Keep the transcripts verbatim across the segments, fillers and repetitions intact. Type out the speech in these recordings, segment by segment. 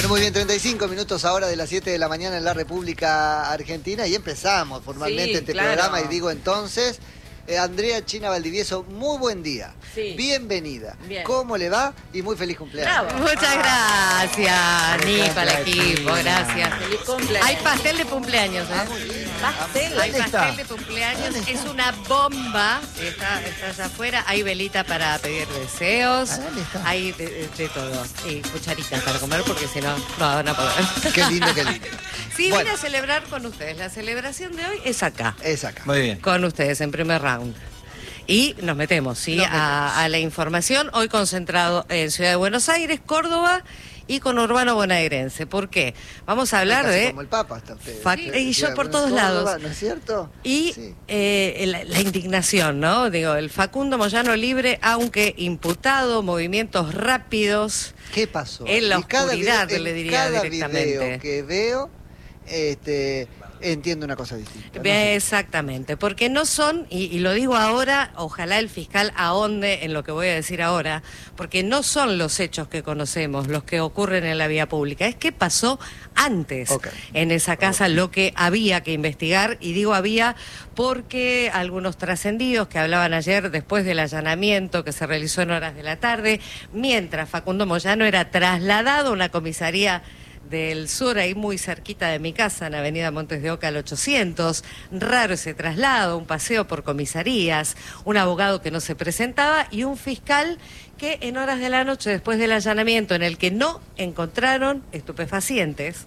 Bueno, muy bien, treinta y cinco minutos ahora de las siete de la mañana en la República Argentina y empezamos formalmente Sí, este claro. programa y digo entonces, eh, Andrea China Valdivieso, muy buen día, Sí. bienvenida, Bien. ¿cómo le va? Y muy feliz cumpleaños. Bravo. Muchas gracias, Ni para el equipo, gracias. Feliz cumpleaños. Hay pastel de cumpleaños, Ah, ¿eh? muy bien. Pastel. Hay ¿Dónde pastel está? de cumpleaños, es una bomba, está, está allá afuera, hay velita para pedir deseos, Ah, ¿dónde está? hay de, de- de todo, y cucharitas para comer porque si no, no van a poder. Qué lindo, qué lindo. Sí, Bueno. vine a celebrar con ustedes, la celebración de hoy es acá, Es acá. Muy bien. con ustedes en primer round. Y nos metemos, ¿sí? Nos metemos. A, a la información, hoy concentrado en Ciudad de Buenos Aires, Córdoba y con Urbano Bonaerense. ¿Por qué? Vamos a hablar Casi de... como el Papa está usted. Fac- Sí, y yo sí, por bueno, todos Córdoba, lados. ¿no es cierto? Y Sí. eh, la, la indignación, ¿no? Digo, el Facundo Moyano libre, aunque imputado, movimientos rápidos. ¿Qué pasó? En la Y cada oscuridad, video- le en diría cada directamente. video que veo, este, entiendo una cosa distinta. no sé. Exactamente, porque no son, y, y lo digo ahora, ojalá el fiscal ahonde en lo que voy a decir ahora, porque no son los hechos que conocemos los que ocurren en la vía pública, es que pasó antes Ok. en esa casa lo que había que investigar, y digo había porque algunos trascendidos que hablaban ayer después del allanamiento que se realizó en horas de la tarde, mientras Facundo Moyano era trasladado a una comisaría del sur, ahí muy cerquita de mi casa, en Avenida Montes de Oca al ochocientos, raro ese traslado, un paseo por comisarías, un abogado que no se presentaba y un fiscal que en horas de la noche, después del allanamiento en el que no encontraron estupefacientes,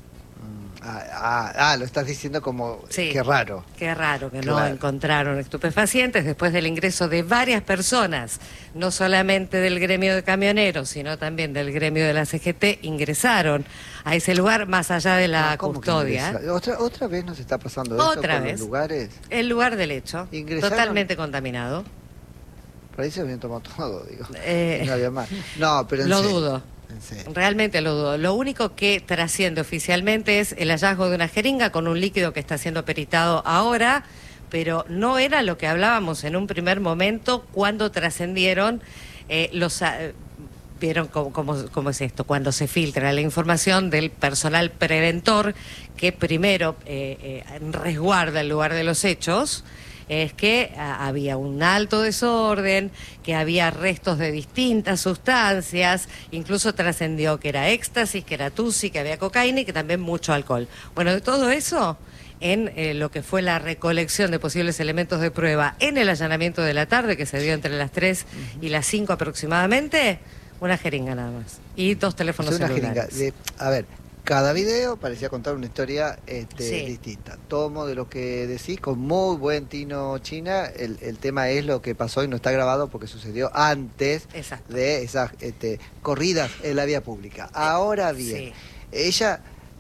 Ah, ah, ah, lo estás diciendo como, Sí. qué raro. qué raro que no Claro. encontraron estupefacientes después del ingreso de varias personas, no solamente del gremio de camioneros, sino también del gremio de la C G T, ingresaron a ese lugar más allá de la Ah, ¿cómo que custodia. ingresa? ¿Otra, ¿Otra vez nos está pasando esto Otra con vez. los lugares? El lugar del hecho, Ingresaron- totalmente contaminado. Por ahí se habían tomado todo, digo. Eh, Y no había más. No, pero en Lo serio, dudo. en serio. Realmente lo dudo. Lo único que trasciende oficialmente es el hallazgo de una jeringa con un líquido que está siendo peritado ahora, pero no era lo que hablábamos en un primer momento cuando trascendieron eh, los... ah, ¿Vieron cómo, cómo, cómo es esto? Cuando se filtra la información del personal preventor que primero eh, eh, resguarda el lugar de los hechos, es que ah, había un alto desorden, que había restos de distintas sustancias, incluso trascendió que era éxtasis, que era tusi, que había cocaína y que también mucho alcohol. Bueno, de todo eso, en eh, lo que fue la recolección de posibles elementos de prueba en el allanamiento de la tarde, que se dio entre las tres y las cinco aproximadamente, una jeringa nada más. Y dos teléfonos Es una celulares. jeringa. De- a ver, cada video parecía contar una historia este, Sí. distinta. Tomo de lo que decís con muy buen tino, China. El, el tema es lo que pasó y no está grabado porque sucedió antes Exacto. de esas este, corridas en la vía pública. Ahora bien, Sí. ella...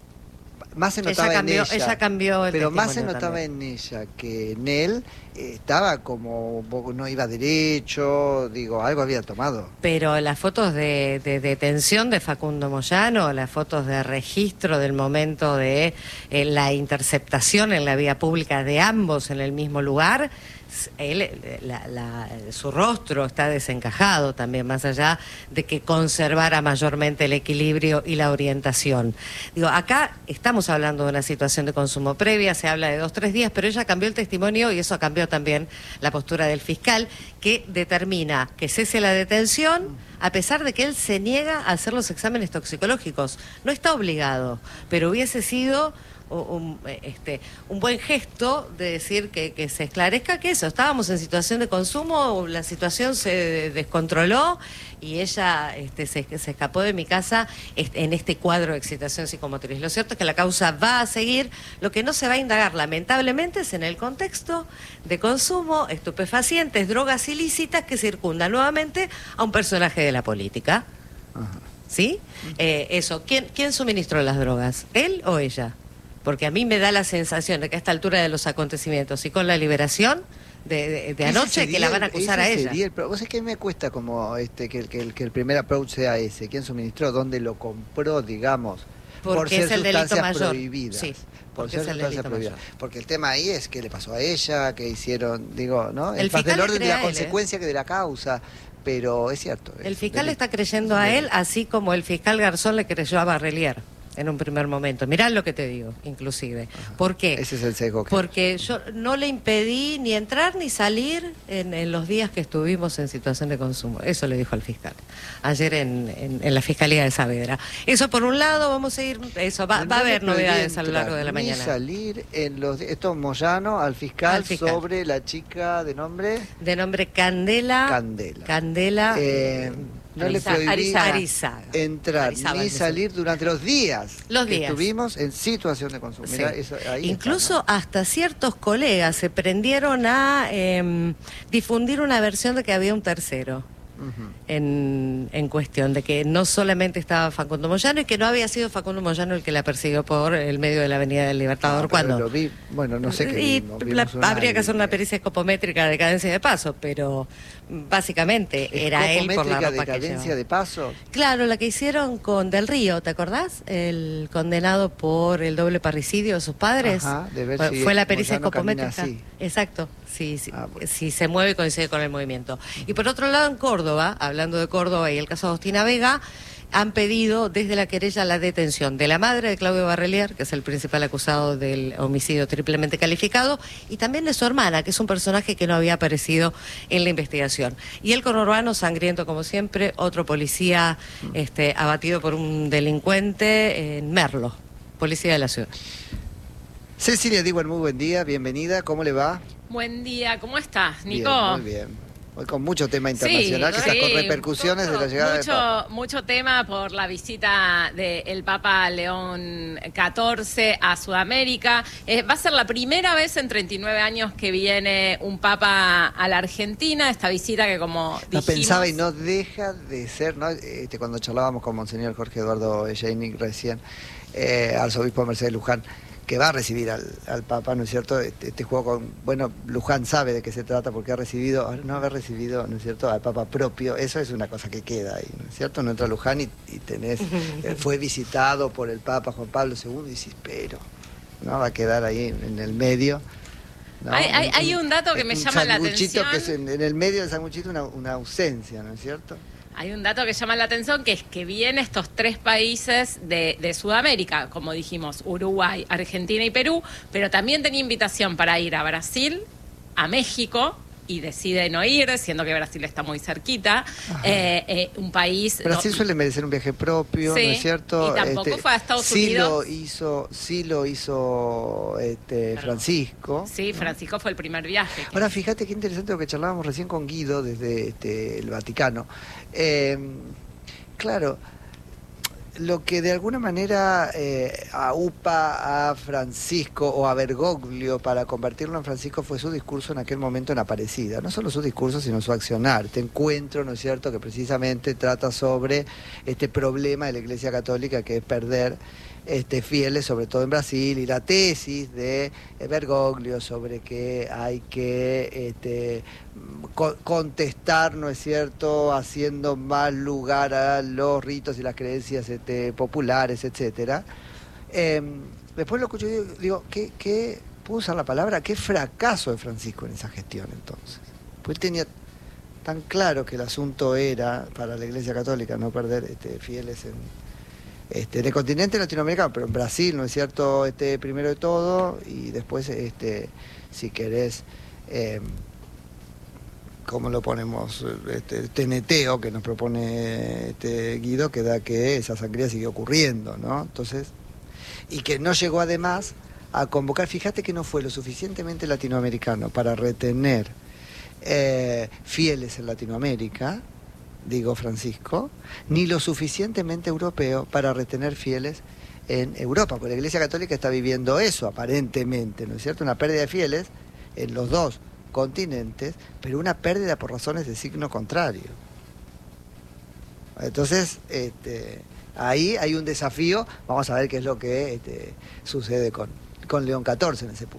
Más se Ella notaba cambió- en ella, ella cambió el pero más se testimonio notaba también. en ella que en él eh, estaba como un poco- no iba derecho, digo, algo había tomado. Pero las fotos de, de detención de Facundo Moyano, las fotos de registro del momento de eh, la interceptación en la vía pública de ambos en el mismo lugar, s- él, eh, la- la- su rostro está desencajado también, más allá de que conservara mayormente el equilibrio y la orientación. Digo, acá estamos hablando de una situación de consumo previa, se habla de dos, tres días, pero ella cambió el testimonio y eso cambió también la postura del fiscal, que determina que cese la detención a pesar de que él se niega a hacer los exámenes toxicológicos. No está obligado, pero hubiese sido u- un, eh, este, un buen gesto de decir que, que se esclarezca que eso, estábamos en situación de consumo, la situación se descontroló y ella este, se, se escapó de mi casa este, en este cuadro de excitación psicomotriz. Lo cierto es que la causa va a seguir, lo que no se va a indagar lamentablemente es en el contexto de consumo, estupefacientes, drogas ilícitas que circundan nuevamente a un personaje de la política. Ajá. ¿Sí? Eh, eso, ¿quién, ¿quién suministró las drogas? ¿Él o ella? Porque a mí me da la sensación de que a esta altura de los acontecimientos y con la liberación de, de, de Ese anoche, sería que la van a el- acusar a ese ella. sería el pro- vos es que me cuesta como este que, el- que, el, que el primer approach sea ese, quién suministró, dónde lo compró, digamos, Porque por ser es el delito sustancias mayor. prohibidas. Sí, por porque ser es el sustancias delito prohibidas. mayor. Porque el tema ahí es qué le pasó a ella, qué hicieron, digo, ¿no? El Es más fiscal del orden le de cree la a él, ¿eh? consecuencia que de la causa. Pero es cierto. El es fiscal delito. está creyendo a él, así como el fiscal Garzón le creyó a Barrelier en un primer momento. Mirá lo que te digo, inclusive. Ajá. ¿Por qué? Ese es el sesgo. Que... Porque yo no le impedí ni entrar ni salir en, en los días que estuvimos en situación de consumo. Eso le dijo al fiscal ayer en, en, en la Fiscalía de Saavedra. Eso por un lado, vamos a ir, eso va, va a haber novedades a lo largo de la ni mañana. salir en los... Esto es Moyano al fiscal, Al fiscal sobre la chica de nombre... De nombre Candela. Candela. Candela. Eh, no le prohibí Arizaga. Arizaga. entrar Arizaga, ni salir durante los días Los que días. estuvimos en situación de consumo. Sí. Mirá, eso, ahí Incluso está, ¿no? hasta ciertos colegas se prendieron a eh, difundir una versión de que había un tercero. Uh-huh. En, en cuestión de que no solamente estaba Facundo Moyano y que no había sido Facundo Moyano el que la persiguió por el medio de la Avenida del Libertador. Ah, cuando lo vi, bueno, no sé qué y vimos, la- vimos una habría que hacer una línea. pericia escopométrica de cadencia de paso, pero básicamente era él por la Escopométrica ropa de que cadencia llevaba. de paso. Claro, la que hicieron con Del Río, ¿te acordás? El condenado por el doble parricidio de sus padres. Ajá, de ver fue, si fue la pericia Moyano camina escopométrica. así. Exacto, sí, sí, Ah, bueno. si se mueve y coincide con el movimiento. Y por otro lado, en Córdoba, hablando de Córdoba y el caso de Agustina Vega, han pedido desde la querella la detención de la madre de Claudio Barrelier, que es el principal acusado del homicidio triplemente calificado, y también de su hermana, que es un personaje que no había aparecido en la investigación. Y el conurbano, sangriento como siempre, otro policía este, abatido por un delincuente en Merlo, policía de la ciudad. Cecilia Diwan, muy buen día, bienvenida, ¿cómo le va? Buen día, ¿cómo estás, Nico? Bien, muy bien. Hoy con mucho tema internacional, Sí, quizás sí, con repercusiones de la llegada mucho, de Papa. Mucho tema por la visita del Papa León catorce a Sudamérica. Eh, va a ser la primera vez en treinta y nueve años que viene un Papa a la Argentina. Esta visita que, como No dijimos... pensaba y no deja de ser, ¿no? Este, cuando charlábamos con Monseñor Jorge Eduardo Ejeinik recién, eh, arzobispo de Mercedes Luján, que va a recibir al, al Papa, ¿no es cierto? Este, este juego con, bueno, Luján sabe de qué se trata porque ha recibido, no haber recibido, ¿no es cierto?, al Papa propio, eso es una cosa que queda ahí, ¿no es cierto? No entra Luján y, y tenés, eh, fue visitado por el Papa Juan Pablo segundo y decís, pero, ¿no? Va a quedar ahí en, en el medio. ¿No? Hay, hay, hay un dato que me un llama la sanguchito atención. que es en, en el medio del sanguchito una, una ausencia, ¿no es cierto? Hay un dato que llama la atención, que es que vienen estos tres países de, de Sudamérica, como dijimos, Uruguay, Argentina y Perú, pero también tenía invitación para ir a Brasil, a México, y decide no ir, siendo que Brasil está muy cerquita, eh, eh, un país... Brasil no, suele merecer un viaje propio, sí, ¿no es cierto? y tampoco Este, fue a Estados sí Unidos. Lo hizo, sí lo hizo este, Claro. Francisco. Sí, Francisco fue el primer viaje. que- Ahora fíjate qué interesante lo que charlábamos recién con Guido desde este, el Vaticano. Eh, claro, lo que de alguna manera eh, aupa a Francisco o a Bergoglio para convertirlo en Francisco fue su discurso en aquel momento en Aparecida. No solo su discurso, sino su accionar. Este encuentro, ¿no es cierto?, que precisamente trata sobre este problema de la Iglesia Católica, que es perder este, fieles, sobre todo en Brasil, y la tesis de Bergoglio sobre que hay que este, co- contestar, ¿no es cierto?, haciendo más lugar a los ritos y las creencias este, populares, etcétera. Eh, después lo escucho y digo, digo ¿qué, qué, ¿puedo usar la palabra? ¿Qué fracaso de Francisco en esa gestión entonces? Pues él tenía tan claro que el asunto era, para la Iglesia Católica, no perder este, fieles en... Este, en el continente latinoamericano, pero en Brasil, ¿no es cierto?, este, primero de todo, y después, este, si querés, eh, ¿cómo lo ponemos? Este, T N T O que nos propone este Guido, que da que esa sangría sigue ocurriendo, ¿no? Entonces, y que no llegó además a convocar, fíjate que no fue lo suficientemente latinoamericano para retener eh, fieles en Latinoamérica, digo Francisco, ni lo suficientemente europeo para retener fieles en Europa, porque la Iglesia Católica está viviendo eso aparentemente, ¿no es cierto? Una pérdida de fieles en los dos continentes, pero una pérdida por razones de signo contrario. Entonces, este, ahí hay un desafío, vamos a ver qué es lo que este, sucede con, con León catorce en ese punto.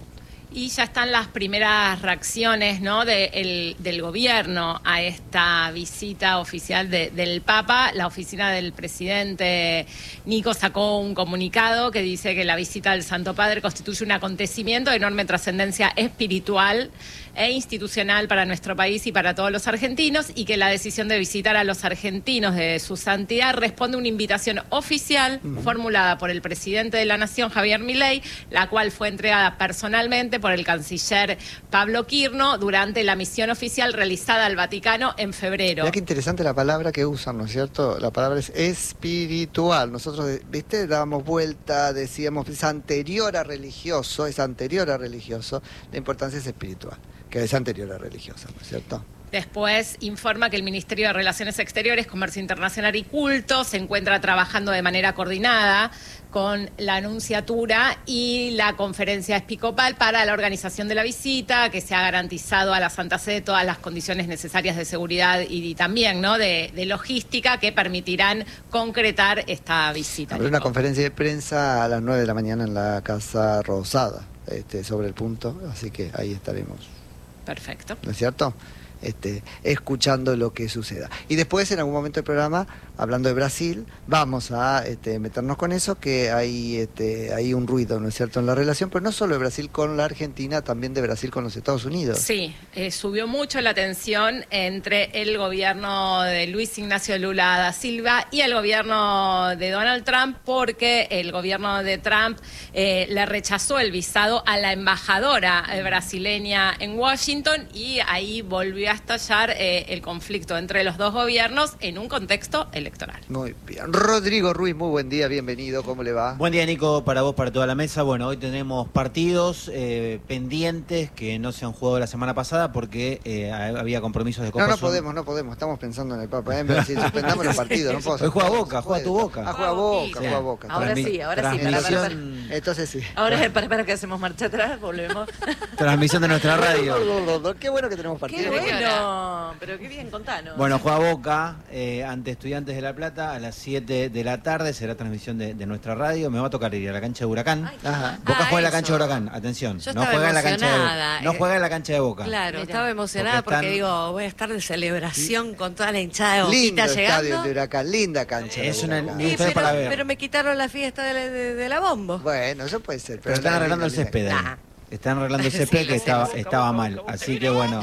Y ya están las primeras reacciones, ¿no? de el, del gobierno a esta visita oficial de, del Papa. La oficina del presidente Nico sacó un comunicado que dice que la visita del Santo Padre constituye un acontecimiento de enorme trascendencia espiritual e institucional para nuestro país y para todos los argentinos, y que la decisión de visitar a los argentinos de su santidad responde a una invitación oficial uh-huh. formulada por el presidente de la Nación, Javier Milei, la cual fue entregada personalmente por el canciller Pablo Quirno durante la misión oficial realizada al Vaticano en febrero. Mirá qué interesante la palabra que usan, ¿no es cierto? La palabra es espiritual. Nosotros, viste, dábamos vuelta, decíamos, es anterior a religioso, es anterior a religioso, la importancia es espiritual, que es anterior a religiosa, ¿no es cierto? Después informa que el Ministerio de Relaciones Exteriores, Comercio Internacional y Culto se encuentra trabajando de manera coordinada con la Anunciatura y la Conferencia Episcopal para la organización de la visita, que se ha garantizado a la Santa Sede todas las condiciones necesarias de seguridad y, y también, ¿no?, de, de logística que permitirán concretar esta visita. Habrá una conferencia de prensa a las nueve de la mañana en la Casa Rosada, este, sobre el punto, así que ahí estaremos. Perfecto. ¿No es cierto? Este, escuchando lo que suceda. Y después, en algún momento del programa, hablando de Brasil, vamos a este, meternos con eso, que hay, este, hay un ruido, ¿no es cierto?, en la relación, pero no solo de Brasil con la Argentina, también de Brasil con los Estados Unidos. Sí, eh, subió mucho la tensión entre el gobierno de Luis Ignacio Lula da Silva y el gobierno de Donald Trump, porque el gobierno de Trump eh, le rechazó el visado a la embajadora eh, brasileña en Washington, y ahí volvió a estallar eh, el conflicto entre los dos gobiernos en un contexto electoral. Muy bien. Rodrigo Ruiz, muy buen día, bienvenido, ¿cómo le va? Buen día, Nico, para vos, para toda la mesa. Bueno, hoy tenemos partidos eh, pendientes que no se han jugado la semana pasada porque eh, había compromisos de Copa No, no Sur. podemos, no podemos, estamos pensando en el Papa, ¿eh? Si suspendamos los partidos, no puedo. Hoy juega Boca, juega tu Boca. Ah, juega Boca, Sí. juega Boca. Ahora Transmi- sí, ahora sí. Para, para, para. transmisión- Entonces sí. Ahora, para, para que hacemos marcha atrás, volvemos. Transmisión de nuestra radio. Qué bueno que tenemos Qué partidos. bueno, pero qué bien, contanos. Bueno, juega Boca eh, ante Estudiantes de La Plata a las siete de la tarde, será transmisión de, de nuestra radio. Me va a tocar ir a la cancha de Huracán. Ay, Ajá. Boca Ah, juega en la eso. cancha de Huracán, atención. Yo no estaba juega en la cancha emocionada, de No eh. juega en la cancha de Boca. Claro, Mira, estaba emocionada porque porque, están- digo, voy a estar de celebración con toda la hinchada de Lindo Boquita estadio llegando. de Huracán, linda cancha. de Es una- Huracán. ni Sí, ustedes pero, para ver. pero me quitaron la fiesta de la, de, de la bombo. Bueno, eso puede ser. Pero están la arreglando el linda, césped ahí. Nah. Están arreglando el césped Sí, que sí, estaba, sí. estaba mal. Así que bueno,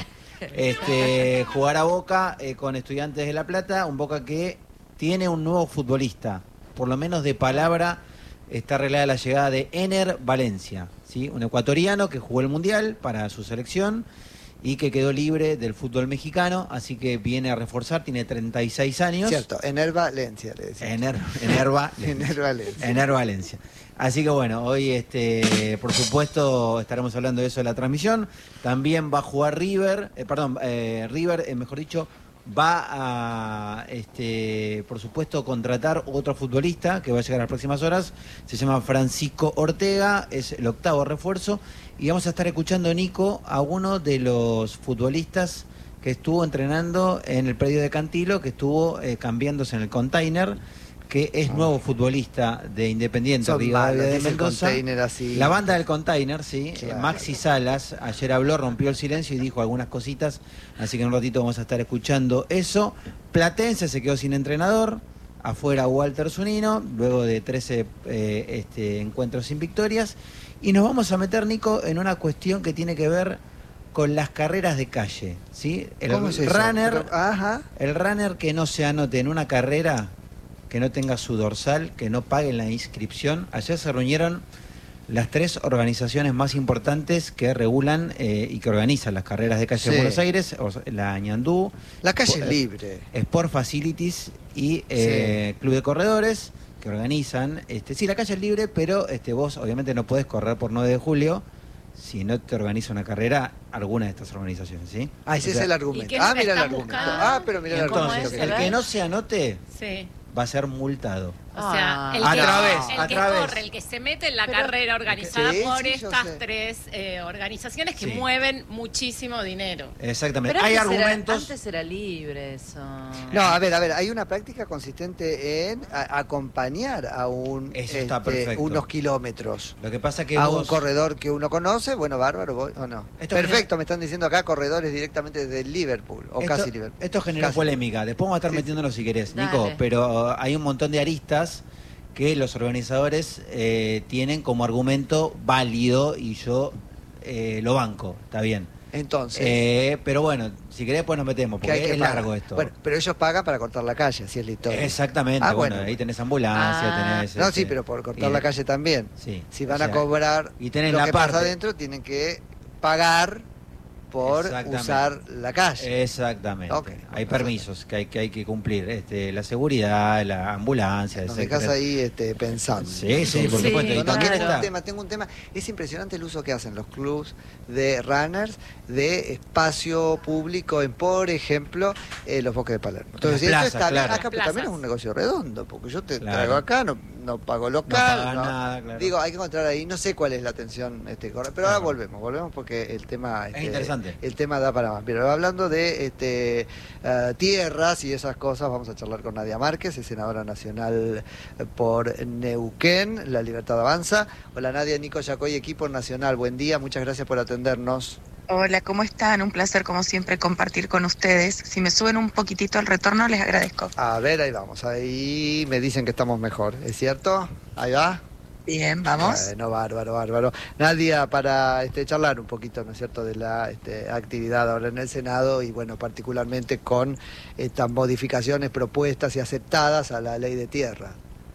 este jugar a Boca eh, con Estudiantes de La Plata, un Boca que tiene un nuevo futbolista, por lo menos de palabra está arreglada la llegada de Ener Valencia, ¿sí? Un ecuatoriano que jugó el Mundial para su selección y que quedó libre del fútbol mexicano, así que viene a reforzar, tiene treinta y seis años. Cierto, Ener Valencia, le decía. Ener, Ener Va- Ener Valencia. Ener Valencia. Así que bueno, hoy este, por supuesto estaremos hablando de eso en la transmisión. También va a jugar River, eh, perdón, eh, River, eh, mejor dicho, va a, este, por supuesto, contratar otro futbolista que va a llegar a las próximas horas. Se llama Francisco Ortega, es el octavo refuerzo. Y vamos a estar escuchando, Nico, a uno de los futbolistas que estuvo entrenando en el predio de Cantilo, que estuvo eh, cambiándose en el container, que es nuevo futbolista de Independiente Son Rivadavia malos, de dice el Mendoza. container así. La banda del container, sí. Claro. Eh, Maxi Salas ayer habló, rompió el silencio y dijo algunas cositas, así que en un ratito vamos a estar escuchando eso. Platense se quedó sin entrenador, afuera Walter Zunino, luego de trece eh, este, encuentros sin victorias. Y nos vamos a meter, Nico, en una cuestión que tiene que ver con las carreras de calle, ¿sí? El ¿Cómo es eso? runner, Pero- ajá. el runner que no se anote en una carrera, que no tenga su dorsal, que no pague la inscripción. Ayer se reunieron las tres organizaciones más importantes que regulan eh, y que organizan las carreras de calle Sí. de Buenos Aires, o sea, la Ñandú, La calle es Spo- libre. Sport Facilities y eh, Club de Corredores, que organizan. Este, sí, la calle es libre, pero este, vos obviamente no podés correr por nueve de julio si no te organiza una carrera alguna de estas organizaciones, ¿sí? Ah, ese O sea, es el ¿Y argumento. qué es lo Ah, que mira el están argumento. buscando? Ah, pero mira el ¿Cómo argumento. Entonces, es? el que no se anote Sí. va a ser multado. O sea, el A que, través, el a que través. corre, el que se mete en la Pero- carrera organizada Sí, por sí, yo estas sé. tres eh, organizaciones que Sí. mueven muchísimo dinero. Exactamente. Pero Hay antes era- argumentos. antes era libre eso. No, a ver, a ver, hay una práctica consistente en a- acompañar a un Eso está perfecto. unos kilómetros Lo que pasa que a vos- un corredor que uno conoce, bueno, bárbaro, voy o no. Esto Perfecto, genera- me están diciendo acá corredores directamente desde Liverpool, o esto, casi Liverpool. esto generó Casi. polémica. Después vamos a estar Sí, metiéndonos si querés, Dale. Nico. Pero uh, hay un montón de aristas que los organizadores eh, tienen como argumento válido y yo eh, lo banco, está bien. Entonces, Eh, pero bueno, si querés, pues nos metemos, ¿qué porque hay que es pagar? largo esto. Bueno, pero ellos pagan para cortar la calle, así es la historia. Exactamente, Ah, bueno, bueno. ahí tenés ambulancia, Ah. tenés... No, este, sí, pero por cortar y- la calle también. Sí. Si o van sea, a cobrar y tenés lo la que parte- pasa adentro, tienen que pagar por Exactamente. usar la calle. Exactamente. Ok, hay no pasa permisos que hay que hay que cumplir, este, la seguridad, la ambulancia, Nos etcétera. dejas ahí este, pensando. Sí, sí, por Sí, supuesto. Y No, no, también tengo está- un tema, tengo un tema. Es impresionante el uso que hacen los clubs de runners de espacio público en, por ejemplo, eh, los bosques de Palermo. Entonces, Las esto plazas, está bien claro. acá, pero también Plazas. es un negocio redondo, porque yo te Claro. traigo acá, no, no pago local, pagas no- nada, claro. digo, hay que encontrar ahí, no sé cuál es la atención este, corre- pero ahora Ajá. volvemos, volvemos porque el tema Es este, interesante. el tema da para más. Pero hablando de este, eh, tierras y esas cosas, vamos a charlar con Nadia Márquez, es senadora nacional por Neuquén, La Libertad Avanza. Hola Nadia, Nico Yacoy, equipo nacional, buen día, muchas gracias por atendernos. Hola, ¿cómo están? Un placer, como siempre, compartir con ustedes. Si me suben un poquitito el retorno, les agradezco. A ver, ahí vamos, ahí me dicen que estamos mejor, ¿es cierto? Ahí va. Bien, vamos. Bueno, bárbaro, bárbaro. Nadia, para este, charlar un poquito, ¿no es cierto?, de la este, actividad ahora en el Senado y, bueno, particularmente con estas modificaciones propuestas y aceptadas a la ley de tierra.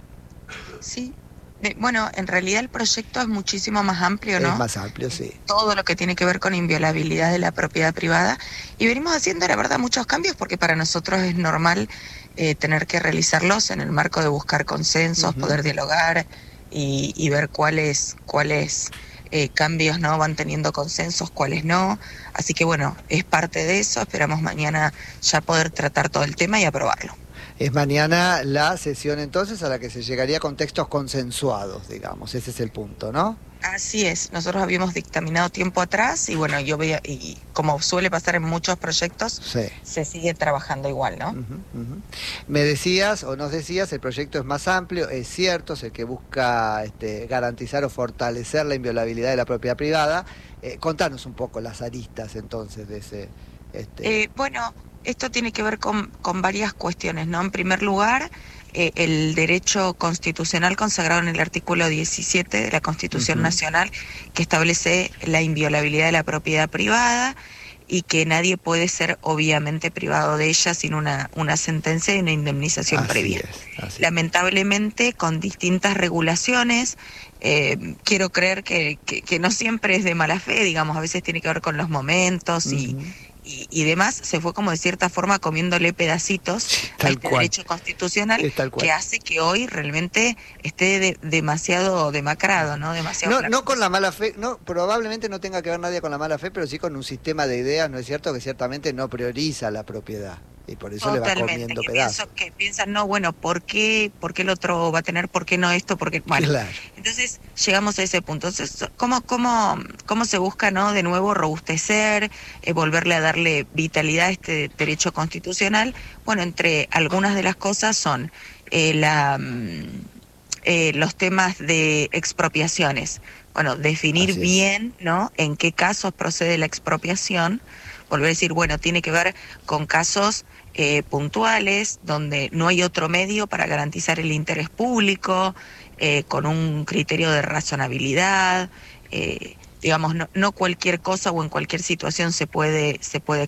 Sí. Eh, bueno, en realidad el proyecto es muchísimo más amplio, ¿no? Es más amplio, sí. Todo lo que tiene que ver con inviolabilidad de la propiedad privada. Y venimos haciendo, la verdad, muchos cambios porque para nosotros es normal eh, tener que realizarlos en el marco de buscar consensos, Ujú. poder dialogar y, y ver cuáles, cuáles eh, cambios no van teniendo consensos, cuáles no. Así que bueno, es parte de eso. Esperamos mañana ya poder tratar todo el tema y aprobarlo. Es mañana la sesión entonces a la que se llegaría con textos consensuados, digamos, ese es el punto, ¿no? Así es, nosotros habíamos dictaminado tiempo atrás y bueno, yo veía, y como suele pasar en muchos proyectos, Sí. se sigue trabajando igual, ¿no? Ujú, ujú. Me decías o nos decías, el proyecto es más amplio, es cierto, es el que busca este, garantizar o fortalecer la inviolabilidad de la propiedad privada. Eh, contanos un poco las aristas entonces de ese... Este... Eh, bueno, esto tiene que ver con, con varias cuestiones, ¿no? En primer lugar, eh, el derecho constitucional consagrado en el artículo diecisiete de la Constitución Ujú. Nacional, que establece la inviolabilidad de la propiedad privada y que nadie puede ser obviamente privado de ella sin una, una sentencia y una indemnización así previa. es, así es. Lamentablemente, con distintas regulaciones, eh, quiero creer que, que, que no siempre es de mala fe, digamos, a veces tiene que ver con los momentos y, Ujú. y, y demás, se fue como de cierta forma comiéndole pedacitos a Tal este cual. derecho constitucional Es tal cual. que hace que hoy realmente esté de- demasiado demacrado, ¿no? Demasiado No, flaco. no con la mala fe, no, probablemente no tenga que ver nadie con la mala fe, pero sí con un sistema de ideas, ¿no es cierto?, que ciertamente no prioriza la propiedad y por eso le va Totalmente, comiendo que, pedazos. pienso, que piensan, no, bueno, ¿por qué, ¿por qué el otro va a tener, por qué no esto? Porque, bueno, Claro. entonces llegamos a ese punto. Entonces, ¿cómo, cómo, cómo se busca, no, de nuevo robustecer, eh, volverle a darle vitalidad a este derecho constitucional? Bueno, entre algunas de las cosas son eh, la, mm, eh, los temas de expropiaciones. Bueno, definir Así es. bien, ¿no? En qué casos procede la expropiación. Volver a decir, bueno, tiene que ver con casos eh, puntuales, donde no hay otro medio para garantizar el interés público, eh, con un criterio de razonabilidad, eh, digamos, no, no cualquier cosa o en cualquier situación se puede, se puede